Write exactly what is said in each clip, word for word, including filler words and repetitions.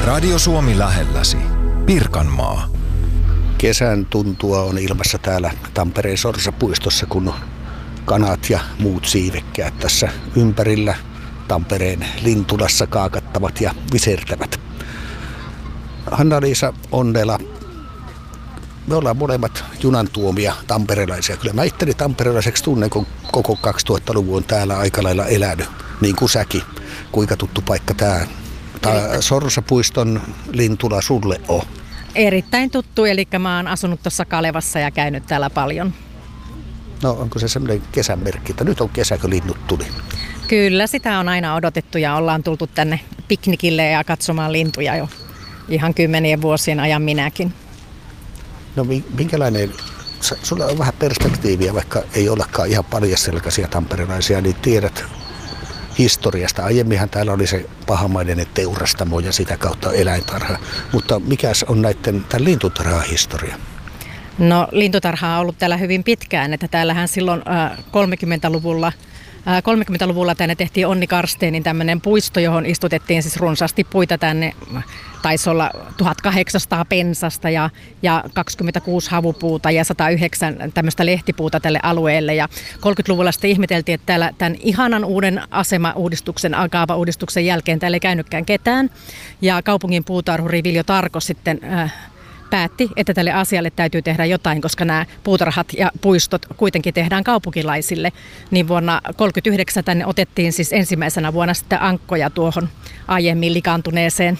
Radio Suomi lähelläsi. Pirkanmaa. Kesän tuntua on ilmassa täällä Tampereen Sorsapuistossa, kun kanat ja muut siivekkäät tässä ympärillä Tampereen Lintulassa kaakattavat ja visertävät. Hanna-Liisa Onnela, me ollaan molemmat junan tuomia tamperelaisia. Kyllä mä itteni tamperelaiseksi tunnen, kun koko kaksituhattaluvun on täällä aika lailla elänyt, niin kuin säkin. Kuinka tuttu paikka tää, tää Sorsapuiston Lintula sulle on? Erittäin tuttu, eli mä oon asunut tuossa Kalevassa ja käynyt täällä paljon. No onko se semmoinen kesän merkki, että nyt on kesä, kun linnut tuli? Kyllä, sitä on aina odotettu ja ollaan tultu tänne piknikille ja katsomaan lintuja jo ihan kymmenien vuosien ajan minäkin. No minkälainen, sulla on vähän perspektiiviä, vaikka ei ollakaan ihan paljasselkaisia tamperelaisia, niin tiedät historiasta. Aiemminhan täällä oli se pahamainen teurastamo ja sitä kautta eläintarha. Mutta mikäs on näiden tämän lintutarhan historia? No lintutarha on ollut täällä hyvin pitkään, että täällähän silloin äh, kolmekymmentäluvulla äh, kolmekymmentäluvulla tänne tehtiin Onni Karsteenin tämmöinen puisto, johon istutettiin siis runsaasti puita tänne. Taisi olla tuhatkahdeksansataa pensasta ja, ja kaksikymmentäkuusi havupuuta ja sata yhdeksän tämmöistä lehtipuuta tälle alueelle. Ja kolmekymmentäluvulla sitten ihmeteltiin, että täällä tämän ihanan uuden asemauudistuksen, kaavauudistuksen jälkeen täällä ei käynytkään ketään. Ja kaupungin puutarhuri Viljo Tarko sitten äh, päätti, että tälle asialle täytyy tehdä jotain, koska nämä puutarhat ja puistot kuitenkin tehdään kaupunkilaisille. Niin vuonna tuhatyhdeksänsataakolmekymmentäyhdeksän tänne otettiin siis ensimmäisenä vuonna sitten ankkoja tuohon aiemmin likaantuneeseen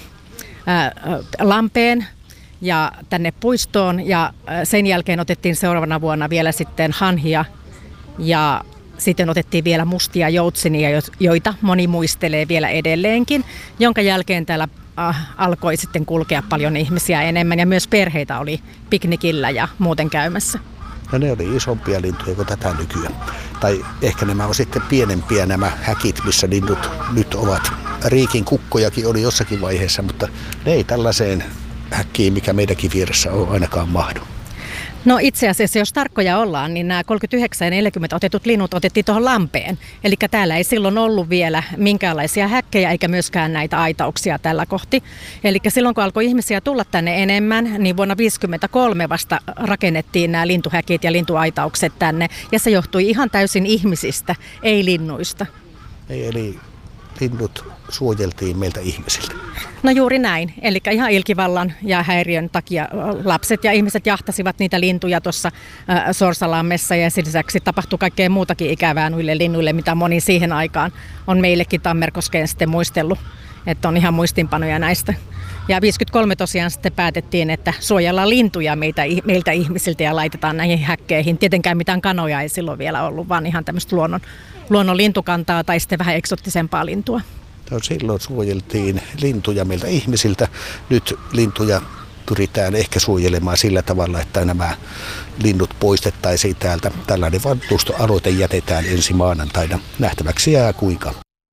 lampeen ja tänne puistoon, ja sen jälkeen otettiin seuraavana vuonna vielä sitten hanhia ja sitten otettiin vielä mustia joutsenia, joita moni muistelee vielä edelleenkin, jonka jälkeen täällä alkoi sitten kulkea paljon ihmisiä enemmän ja myös perheitä oli piknikillä ja muuten käymässä. No ne oli isompia lintuja kuin tätä nykyään. Tai ehkä nämä on sitten pienempiä nämä häkit, missä linnut nyt ovat. Riikin kukkojakin oli jossakin vaiheessa, mutta ne ei tällaiseen häkkiin, mikä meidänkin vieressä on, ainakaan mahdu. No itse asiassa, jos tarkkoja ollaan, niin nämä kolmekymmentäyhdeksän ja neljäkymmentä otetut linnut otettiin tuohon lampeen. Eli täällä ei silloin ollut vielä minkäänlaisia häkkejä eikä myöskään näitä aitauksia tällä kohti. Eli silloin kun alkoi ihmisiä tulla tänne enemmän, niin vuonna tuhatyhdeksänsataaviisikymmentäkolme vasta rakennettiin nämä lintuhäkit ja lintuaitaukset tänne. Ja se johtui ihan täysin ihmisistä, ei linnuista. Ei, eli linnut suojeltiin meiltä ihmisiltä. No juuri näin. Eli ihan ilkivallan ja häiriön takia lapset ja ihmiset jahtasivat niitä lintuja tuossa Sorsalammessa, ja sen lisäksi tapahtui kaikkea muutakin ikävää noille linnuille, mitä moni siihen aikaan on meillekin Tammerkoskeen sitten muistellut, että on ihan muistinpanoja näistä. Ja viisikymmentäkolme tosiaan sitten päätettiin, että suojellaan lintuja meitä, meiltä ihmisiltä ja laitetaan näihin häkkeihin. Tietenkään mitään kanoja ei silloin vielä ollut, vaan ihan tämmöistä luonnon, luonnon lintukantaa tai sitten vähän eksottisempaa lintua. No, silloin suojeltiin lintuja meiltä ihmisiltä. Nyt lintuja pyritään ehkä suojelemaan sillä tavalla, että nämä linnut poistettaisiin täältä. Tällainen valtuustoaloite jätetään ensi maanantaina. Nähtäväksi jää kuinka.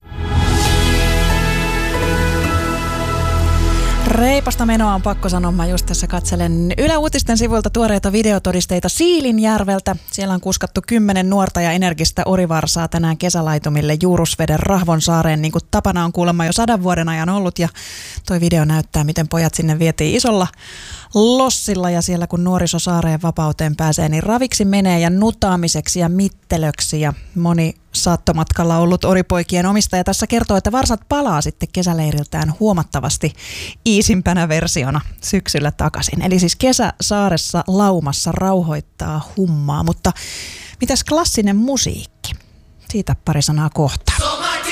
Reipasta menoa on pakko sanoa. Mä just tässä katselen Yle Uutisten sivuilta tuoreita videotodisteita Siilinjärveltä. Siellä on kuskattu kymmenen nuorta ja energistä orivarsaa tänään kesälaitumille Juurusveden Rahvonsaareen, niin kuin tapana on kuulemma jo sadan vuoden ajan ollut. Ja toi video näyttää, miten pojat sinne vietiin isolla lossilla, ja siellä kun nuoriso saareen vapauteen pääsee, niin raviksi menee ja nutaamiseksi ja mittelöksi. Ja moni saattomatkalla ollut oripoikien omistaja tässä kertoo, että varsat palaa sitten kesäleiriltään huomattavasti iisimpänä versiona syksyllä takaisin. Eli siis kesä saaressa laumassa rauhoittaa hummaa, mutta mitäs klassinen musiikki? Siitä pari sanaa kohta.